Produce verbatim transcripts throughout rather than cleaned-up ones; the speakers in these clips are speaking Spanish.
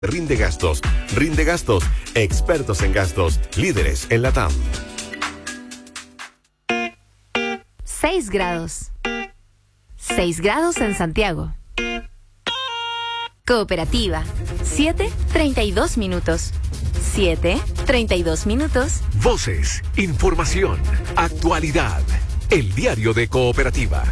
Rinde Gastos. Rinde Gastos. Expertos en gastos. Líderes en la T A M. seis grados. seis grados en Santiago. Cooperativa. siete, treinta y dos minutos. siete, treinta y dos minutos. Voces, información, actualidad. El diario de Cooperativa.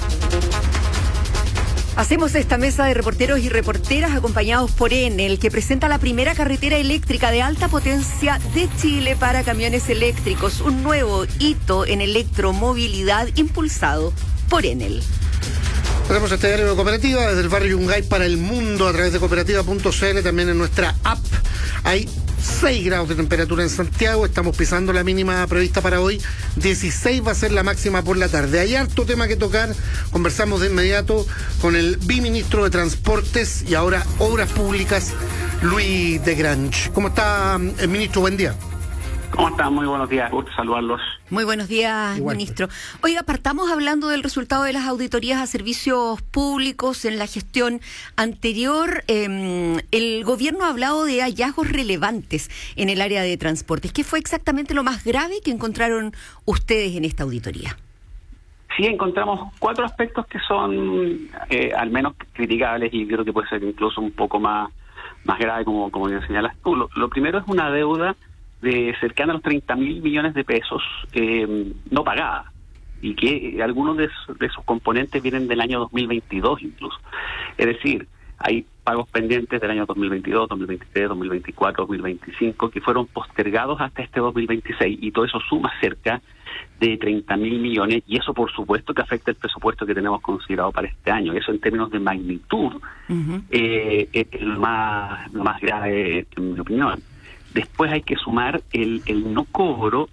Hacemos esta mesa de reporteros y reporteras acompañados por Enel, que presenta la primera carretera eléctrica de alta potencia de Chile para camiones eléctricos, un nuevo hito en electromovilidad impulsado por Enel. Tenemos este diario de Cooperativa desde el barrio Yungay para el mundo a través de cooperativa punto c l, también en nuestra app. Hay seis grados de temperatura en Santiago, estamos pisando la mínima prevista para hoy, dieciséis va a ser la máxima por la tarde. Hay harto tema que tocar, conversamos de inmediato con el viceministro de Transportes y ahora Obras Públicas, Luis de Grange. ¿Cómo está, el ministro? Buen día. ¿Cómo están? Muy buenos días, gusto saludarlos. Muy buenos días, Igual. ministro. Oiga, partamos hablando del resultado de las auditorías a servicios públicos en la gestión anterior. Eh, el gobierno ha hablado de hallazgos relevantes en el área de transportes. ¿Qué fue exactamente lo más grave que encontraron ustedes en esta auditoría? Sí, encontramos cuatro aspectos que son eh, al menos criticables y creo que puede ser incluso un poco más, más grave, como, como bien señalas tú. Lo, lo primero es una deuda de cercana a los treinta mil millones de pesos eh, no pagada, y que algunos de, de sus componentes vienen del año dos mil veintidós incluso. Es decir, hay pagos pendientes del año dos mil veintidós, dos mil veintitrés, dos mil veinticuatro, dos mil veinticinco que fueron postergados hasta este dos mil veintiséis, y todo eso suma cerca de treinta mil millones, y eso por supuesto que afecta el presupuesto que tenemos considerado para este año. Eso en términos de magnitud uh-huh. eh, es lo más, lo más grave, en mi opinión. Después hay que sumar el, el no cobro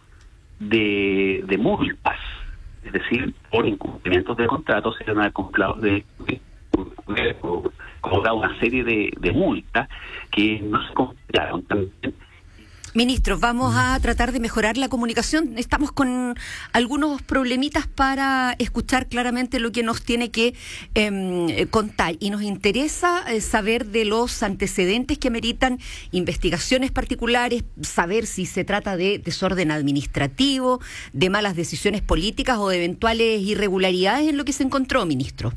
de, de multas, es decir, por incumplimientos de contratos se van a haber comprado de, de, de, cobrado una serie de, de multas que no se completaron también. Ministro, vamos a tratar de mejorar la comunicación. Estamos con algunos problemitas para escuchar claramente lo que nos tiene que eh, contar. Y nos interesa eh, saber de los antecedentes que ameritan investigaciones particulares, saber si se trata de desorden administrativo, de malas decisiones políticas o de eventuales irregularidades en lo que se encontró, ministro.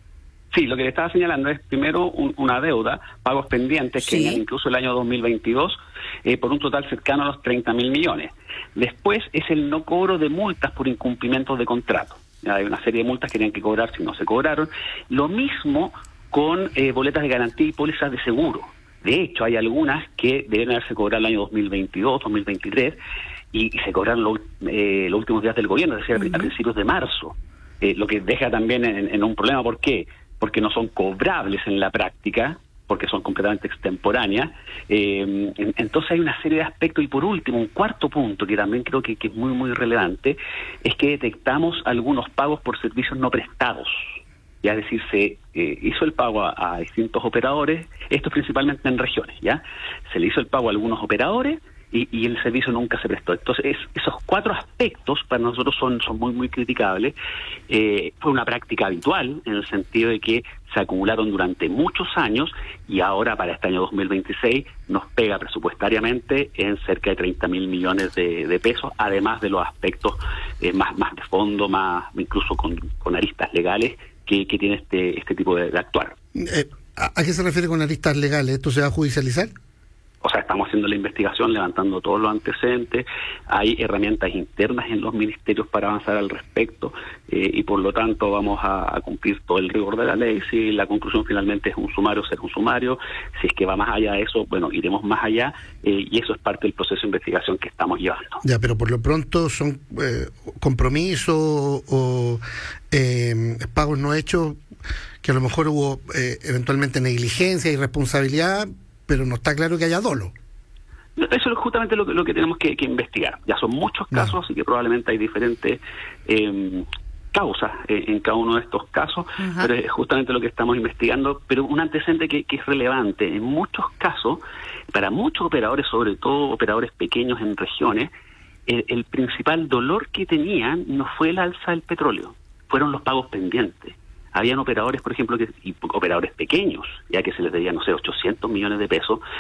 Sí, lo que le estaba señalando es primero un, una deuda, pagos pendientes que sí. incluso el año dos mil veintidós, eh, por un total cercano a los treinta mil millones. Después es el no cobro de multas por incumplimientos de contrato. Ya hay una serie de multas que tenían que cobrar si no se cobraron. Lo mismo con eh, boletas de garantía y pólizas de seguro. De hecho, hay algunas que deben haberse cobrado el año dos mil veintidós, dos mil veintitrés y, y se cobraron lo, eh, los últimos días del gobierno, es decir, uh-huh. a principios de marzo. Eh, lo que deja también en, en un problema. ¿Por qué? Porque no son cobrables en la práctica, porque son completamente extemporáneas. Eh, entonces hay una serie de aspectos. Y por último, un cuarto punto que también creo que, que es muy, muy relevante, es que detectamos algunos pagos por servicios no prestados. Ya, es decir, se eh, hizo el pago a, a distintos operadores, esto principalmente en regiones, ¿ya? Se le hizo el pago a algunos operadores, Y, y el servicio nunca se prestó. Entonces, es, esos cuatro aspectos para nosotros son, son muy, muy criticables. Eh, fue una práctica habitual, en el sentido de que se acumularon durante muchos años, y ahora para este año dos mil veintiséis nos pega presupuestariamente en cerca de treinta mil millones de, de pesos, además de los aspectos eh, más, más de fondo, más incluso con, con aristas legales que, que tiene este, este tipo de, de actuar. Eh, ¿A qué se refiere con aristas legales? ¿Esto se va a judicializar? O sea, estamos haciendo la investigación, levantando todos los antecedentes, hay herramientas internas en los ministerios para avanzar al respecto, eh, y por lo tanto vamos a, a cumplir todo el rigor de la ley. Si la conclusión finalmente es un sumario, será un sumario. Si es que va más allá de eso, bueno, iremos más allá, eh, y eso es parte del proceso de investigación que estamos llevando. Ya, pero por lo pronto son eh, compromisos o eh, pagos no hechos, que a lo mejor hubo eh, eventualmente negligencia, irresponsabilidad, pero no está claro que haya dolo. Eso es justamente lo que, lo que tenemos que, que investigar. Ya son muchos casos, no. así que probablemente hay diferentes eh, causas eh, en cada uno de estos casos, Ajá. pero es justamente lo que estamos investigando. Pero un antecedente que, que es relevante, en muchos casos, para muchos operadores, sobre todo operadores pequeños en regiones, el, el principal dolor que tenían no fue el alza del petróleo, fueron los pagos pendientes. habían operadores, por ejemplo, que, y operadores pequeños, ya que se les debía, no sé, ochocientos millones de pesos,